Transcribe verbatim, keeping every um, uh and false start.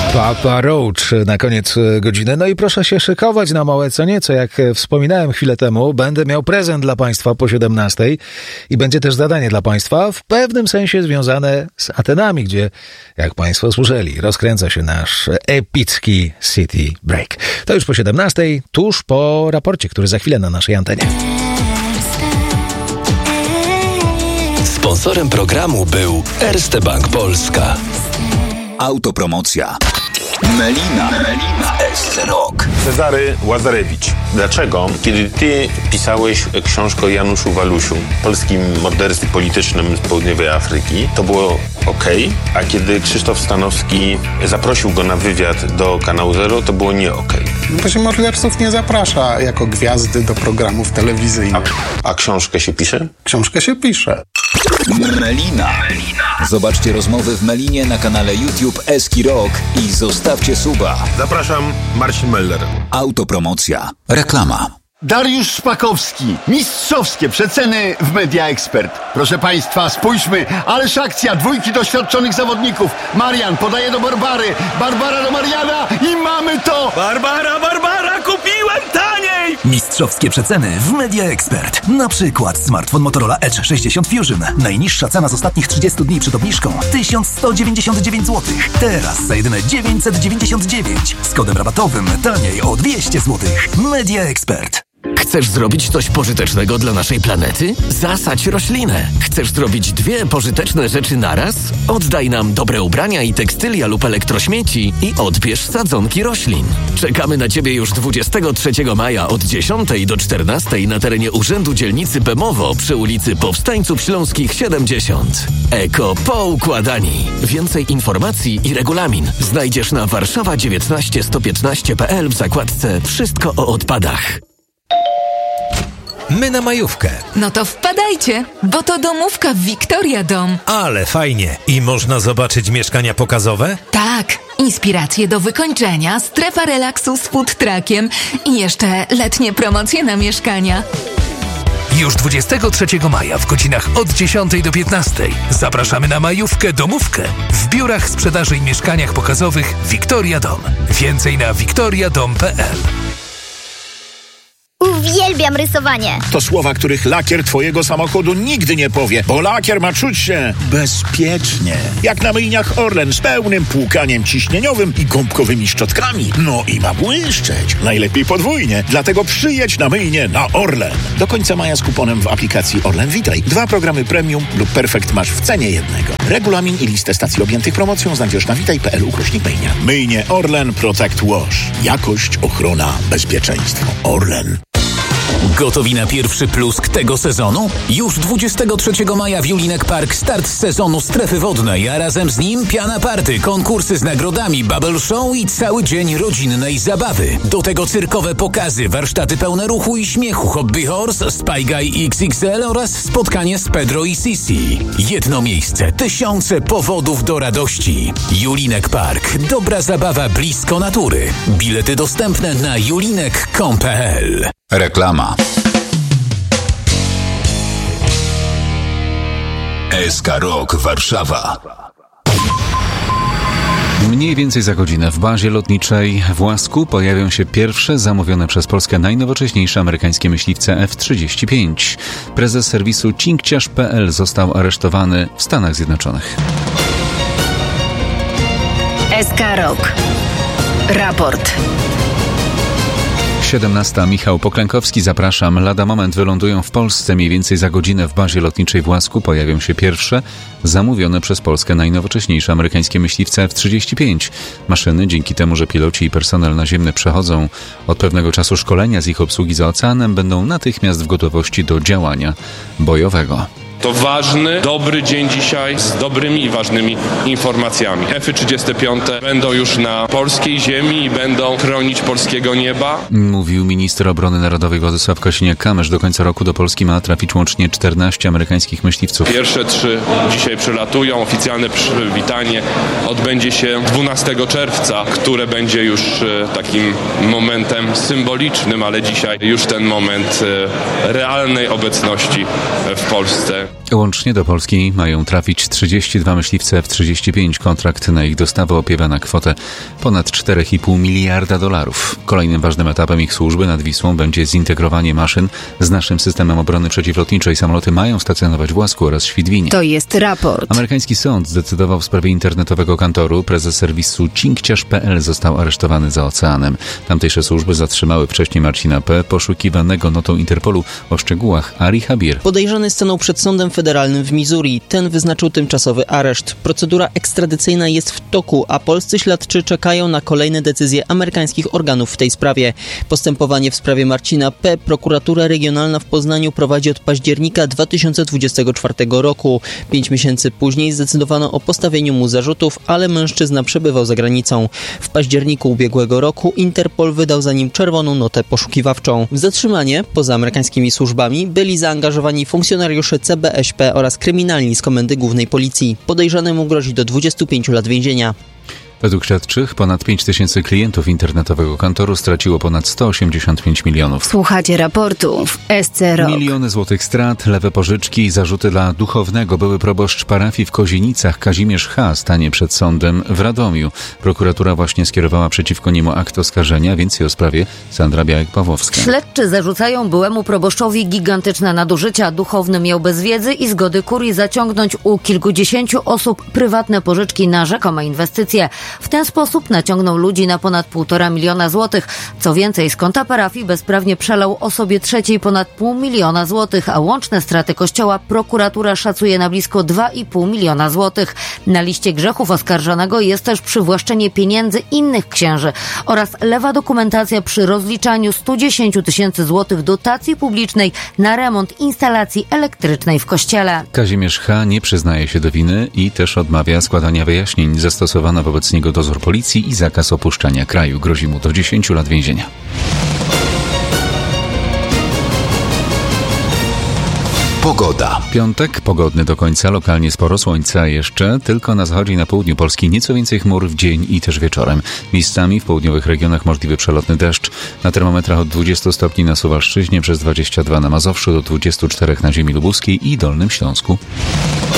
Papa Roach na koniec godziny. No i proszę się szykować na małe co nieco. Jak wspominałem chwilę temu, będę miał prezent dla Państwa po siedemnastej i będzie też zadanie dla Państwa w pewnym sensie związane z Atenami, gdzie, jak Państwo słyszeli, rozkręca się nasz epicki City Break. To już po siedemnastej, tuż po raporcie, który za chwilę na naszej antenie. Sponsorem programu był Erste Bank Polska. Autopromocja. Melina. Melina S. Rock. Cezary Łazarewicz. Dlaczego, kiedy ty pisałeś książkę o Januszu Walusiu, polskim morderstwie politycznym z południowej Afryki, to było okej, a kiedy Krzysztof Stanowski zaprosił go na wywiad do Kanału Zero, to było nie okej. Bo się morderców nie zaprasza jako gwiazdy do programów telewizyjnych. A, a książkę się pisze? Książkę się pisze. Melina. Zobaczcie rozmowy w Melinie na kanale YouTube Eski Rock i zostawcie suba. Zapraszam, Marcin Meller. Autopromocja. Reklama. Dariusz Szpakowski. Mistrzowskie przeceny w Media Expert. Proszę Państwa, spójrzmy, ależ akcja dwójki doświadczonych zawodników. Marian podaje do Barbary, Barbara do Mariana i mamy to! Barbara, Barbara, kupiłem taniej! Mistrzowskie przeceny w Media Expert. Na przykład smartfon Motorola Edge sześćdziesiąt Fusion. Najniższa cena z ostatnich trzydziestu dni przed obniżką tysiąc sto dziewięćdziesiąt dziewięć złotych. Teraz za jedyne dziewięćset dziewięćdziesiąt dziewięć. Z kodem rabatowym taniej o dwieście złotych. Media Expert. Chcesz zrobić coś pożytecznego dla naszej planety? Zasadź roślinę. Chcesz zrobić dwie pożyteczne rzeczy naraz? Oddaj nam dobre ubrania i tekstylia lub elektrośmieci i odbierz sadzonki roślin. Czekamy na Ciebie już dwudziestego trzeciego maja od dziesiątej do czternastej na terenie Urzędu Dzielnicy Bemowo przy ulicy Powstańców Śląskich siedemdziesiąt. Eko Poukładani. Więcej informacji i regulamin znajdziesz na warszawa dziewiętnaście sto piętnaście kropka p l w zakładce Wszystko o odpadach. My na majówkę. No to wpadajcie, bo to domówka w Victoria Dom. Ale fajnie. I można zobaczyć mieszkania pokazowe? Tak, inspiracje do wykończenia, strefa relaksu z food truckiem i jeszcze letnie promocje na mieszkania. Już dwudziestego trzeciego maja w godzinach od dziesiątej do piętnastej zapraszamy na majówkę domówkę w biurach sprzedaży i mieszkaniach pokazowych Victoria Dom. Więcej na victoria dom kropka p l. Uwielbiam rysowanie. To słowa, których lakier twojego samochodu nigdy nie powie, bo lakier ma czuć się bezpiecznie. Jak na myjniach Orlen z pełnym płukaniem ciśnieniowym i gąbkowymi szczotkami. No i ma błyszczeć. Najlepiej podwójnie. Dlatego przyjedź na myjnię na Orlen. Do końca maja z kuponem w aplikacji Orlen Witaj. Dwa programy premium lub perfekt masz w cenie jednego. Regulamin i listę stacji objętych promocją znajdziesz na witaj kropka p l ukośnik myjnia. Myjnie Orlen Protect Wash. Jakość, ochrona, bezpieczeństwo. Orlen. Gotowi na pierwszy plusk tego sezonu? Już dwudziestego trzeciego maja w Julinek Park start sezonu strefy wodnej, a razem z nim piana party, konkursy z nagrodami, bubble show i cały dzień rodzinnej zabawy. Do tego cyrkowe pokazy, warsztaty pełne ruchu i śmiechu, Hobby Horse, Spy Guy X X L oraz spotkanie z Pedro i Sisi. Jedno miejsce, tysiące powodów do radości. Julinek Park. Dobra zabawa blisko natury. Bilety dostępne na julinek kropka com kropka p l. Reklama. S K Rock Warszawa. Mniej więcej za godzinę w bazie lotniczej w Łasku pojawią się pierwsze zamówione przez Polskę najnowocześniejsze amerykańskie myśliwce F trzydzieści pięć. Prezes serwisu cinkciarz kropka p l został aresztowany w Stanach Zjednoczonych. S K Rock. Raport. siedemnasta. Michał Poklękowski, zapraszam. Lada moment wylądują w Polsce. Mniej więcej za godzinę w bazie lotniczej w Łasku pojawią się pierwsze zamówione przez Polskę najnowocześniejsze amerykańskie myśliwce F trzydzieści pięć. Maszyny, dzięki temu, że piloci i personel naziemny przechodzą od pewnego czasu szkolenia z ich obsługi za oceanem, będą natychmiast w gotowości do działania bojowego. To ważny, dobry dzień dzisiaj z dobrymi i ważnymi informacjami. F trzydzieści pięć będą już na polskiej ziemi i będą chronić polskiego nieba. Mówił minister obrony narodowej Władysław Kosiniak-Kamysz. Do końca roku do Polski ma trafić łącznie czternaście amerykańskich myśliwców. Pierwsze trzy dzisiaj przylatują. Oficjalne przywitanie odbędzie się dwunastego czerwca, które będzie już takim momentem symbolicznym, ale dzisiaj już ten moment realnej obecności w Polsce. Łącznie do Polski mają trafić trzydzieści dwa myśliwce F trzydzieści pięć. Kontrakt na ich dostawę opiewa na kwotę ponad cztery i pół miliarda dolarów. Kolejnym ważnym etapem ich służby nad Wisłą będzie zintegrowanie maszyn z naszym systemem obrony przeciwlotniczej. Samoloty mają stacjonować w Łasku oraz Świdwinie. To jest raport. Amerykański sąd zdecydował w sprawie internetowego kantoru. Prezes serwisu cinkciarz kropka pe el został aresztowany za oceanem. Tamtejsze służby zatrzymały wcześniej Marcina P., poszukiwanego notą Interpolu. O szczegółach Ari Habir. Podejrzany stanął przed sądem federalnym w Missouri. Ten wyznaczył tymczasowy areszt. Procedura ekstradycyjna jest w toku, a polscy śledczy czekają na kolejne decyzje amerykańskich organów w tej sprawie. Postępowanie w sprawie Marcina P. prokuratura regionalna w Poznaniu prowadzi od października dwa tysiące dwudziestego czwartego roku. Pięć miesięcy później zdecydowano o postawieniu mu zarzutów, ale mężczyzna przebywał za granicą. W październiku ubiegłego roku Interpol wydał za nim czerwoną notę poszukiwawczą. W zatrzymanie, poza amerykańskimi służbami, byli zaangażowani funkcjonariusze C B Ś P oraz kryminalni z Komendy Głównej Policji. Podejrzanemu grozi do dwudziestu pięciu lat więzienia. Według śledczych ponad pięć tysięcy klientów internetowego kantoru straciło ponad sto osiemdziesiąt pięć milionów. Słuchacie raportu w S C Rok. Miliony złotych strat, lewe pożyczki i zarzuty dla duchownego. Były proboszcz parafii w Kozienicach Kazimierz H. stanie przed sądem w Radomiu. Prokuratura właśnie skierowała przeciwko niemu akt oskarżenia. Więcej o sprawie Sandra Białek-Pawłowska. Śledczy zarzucają byłemu proboszczowi gigantyczne nadużycia. Duchowny miał bez wiedzy i zgody kurii zaciągnąć u kilkudziesięciu osób prywatne pożyczki na rzekome inwestycje. W ten sposób naciągnął ludzi na ponad półtora miliona złotych. Co więcej, z konta parafii bezprawnie przelał osobie trzeciej ponad pół miliona złotych, a łączne straty kościoła prokuratura szacuje na blisko dwa i pół miliona złotych. Na liście grzechów oskarżonego jest też przywłaszczenie pieniędzy innych księży oraz lewa dokumentacja przy rozliczaniu stu dziesięciu tysięcy złotych dotacji publicznej na remont instalacji elektrycznej w kościele. Kazimierz H. nie przyznaje się do winy i też odmawia składania wyjaśnień. Zastosowano wobec niego dozór policji i zakaz opuszczania kraju. Grozi mu do dziesięciu lat więzienia. Pogoda. Piątek, pogodny do końca, lokalnie sporo słońca jeszcze, tylko na zachodzie i na południu Polski nieco więcej chmur w dzień i też wieczorem. Miejscami w południowych regionach możliwy przelotny deszcz. Na termometrach od dwudziestu stopni na Suwalszczyźnie, przez dwadzieścia dwa na Mazowszu, do dwudziestu czterech na ziemi lubuskiej i Dolnym Śląsku.